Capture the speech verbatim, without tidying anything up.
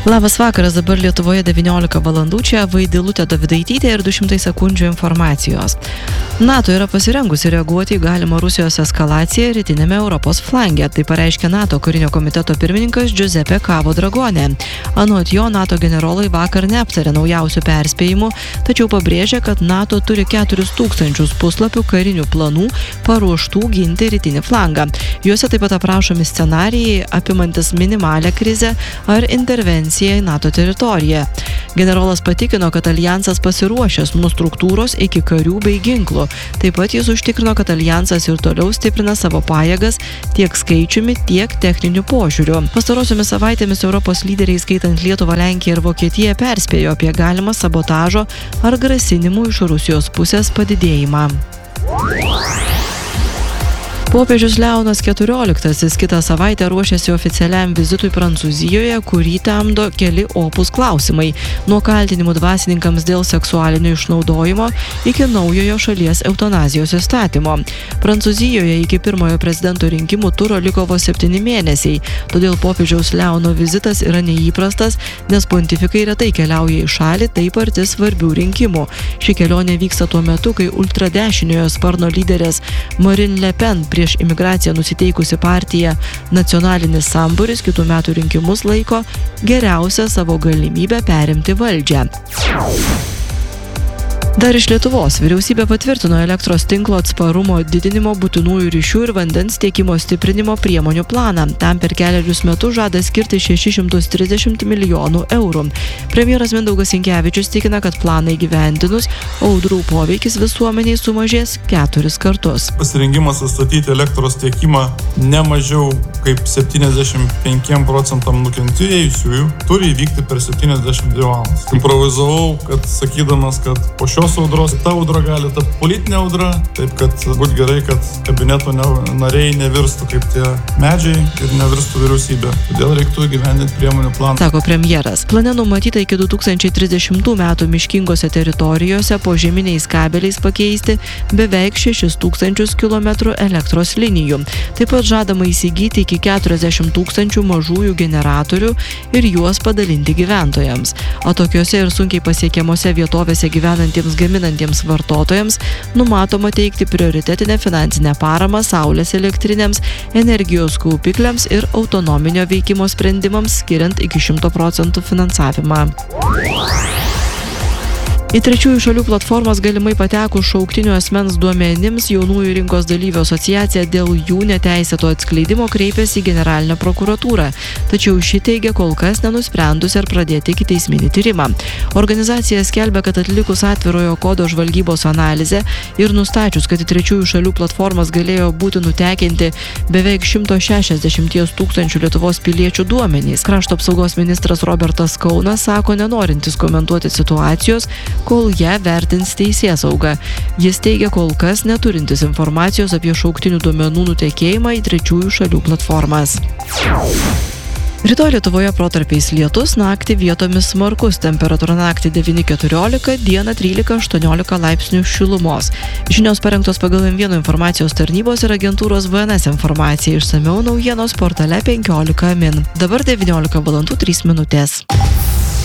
Labas vakaras, dabar Lietuvoje devyniolika valandų, čia Vaidilutė Dovidaitytė ir du šimtai sekundžių informacijos. NATO yra pasirengusi reaguoti į galimą Rusijos eskalaciją rytinėme Europos flange, tai pareiškė NATO karinio komiteto pirmininkas Giuseppe Cavo Dragone. Anot jo, NATO generolai vakar neaptarė naujausių perspėjimų, tačiau pabrėžė, kad NATO turi keturis tūkstančius puslapių karinių planų paruoštų ginti rytinį flangą. Juose taip pat aprašomi scenarijai, apimantis minimalę krizę ar intervenciją į NATO teritoriją. Generolas patikino, kad alijansas pasiruošęs nuo struktūros iki karių bei ginklų. Taip pat jis užtikrino, kad alijansas ir toliau stiprina savo pajėgas tiek skaičiumi, tiek techniniu požiūriu. Pastarosiomis savaitėmis Europos lyderiai, skaitant Lietuvą, Lenkiją ir Vokietiją, perspėjo apie galimą sabotažo ar grasinimų iš Rusijos pusės padidėjimą. Popiežius Leonas keturioliktasis kitą savaitę ruošiasi oficialiam vizitui Prancūzijoje, kurį temdo keli opūs klausimai – nuo kaltinimų dvasininkams dėl seksualinio išnaudojimo iki naujojo šalies eutanazijos įstatymo. Prancūzijoje iki pirmojo prezidento rinkimų turo liko vos septyni mėnesiai, todėl popiežiaus Leono vizitas yra neįprastas, nes pontifikai retai keliauja į šalį taip arti svarbių rinkimų. Ši kelionė vyksta tuo metu, kai ultradešiniojo sparno lyderės Marine Le Pen prieš imigraciją nusiteikusi partija Nacionalinis sambūris kitų metų rinkimus laiko geriausią savo galimybę perimti valdžią. Dar iš Lietuvos vyriausybė patvirtino elektros tinklo atsparumo didinimo, būtinųjų ryšių ir vandens tiekimo stiprinimo priemonių planą. Tam per kelerius metus žada skirti šešis šimtus trisdešimt milijonų eurų. Premjeras Mindaugas Sinkevičius tikina, kad planą įgyvendinus audrų poveikis visuomeniai sumažės keturis kartus. Pasirengimas atstatyti elektros tiekimą ne mažiau kaip septyniasdešimt penkiem procentam nukentėjusiųjų turi įvykti per septyniasdešimt dvi valandas. Improvizavau, kad sakydamas, kad po šio audros, ta audra gali tapti politinė audra, taip kad būt gerai, kad kabineto nariai nevirstų kaip tie medžiai ir nevirstų vyriausybė. Todėl reiktų įgyvendinti priemonių planą. Sako premjeras. Plane numatyta iki du tūkstančiai trisdešimtų metų miškingose teritorijose požeminiais kabeliais pakeisti beveik šešis tūkstančius kilometrų elektros linijų. Taip pat žadama įsigyti iki keturiasdešimt tūkstančių mažųjų generatorių ir juos padalinti gyventojams. O tokiose ir sunkiai pasiekiamose vietovėse gyvenantiems gaminantiems vartotojams numatoma teikti prioritetinę finansinę paramą saulės elektrinėms, energijos kaupikliams ir autonominio veikimo sprendimams, skiriant iki šimto procentų finansavimą. Į trečiųjų šalių platformas galimai patekus šauktinių asmens duomenims jaunųjų rinkos dalyvių asociacija dėl jų neteisėto atskleidimo kreipėsi į generalinę prokuratūrą, tačiau ši teigia kol kas nenusprendus ir pradėti ikiteisminį tyrimą. Organizacija skelbia, kad atlikus atvirojo kodo žvalgybos analizę ir nustačius, kad į trečiųjų šalių platformas galėjo būti nutekinti beveik šimto šešiasdešimt tūkstančių Lietuvos piliečių duomenys. Krašto apsaugos ministras Robertas Kaunas sako nenorintis komentuoti situacijos, kol ją vertins teisėsauga. Jis teigia kol kas neturintis informacijos apie šauktinių duomenų nutekėjimą į trečiųjų šalių platformas. Rytoj Lietuvoje protarpiais lietus, naktį vietomis smarkus, temperatūra naktį devyni keturiolika, dieną trylika aštuoniolika laipsnių šilumos. Žinios parengtos pagal M vienas informacijos tarnybos ir agentūros B N S informacija, išsamiau naujienos portale penkiolika min. Dabar devyniolika valandų trys minutės.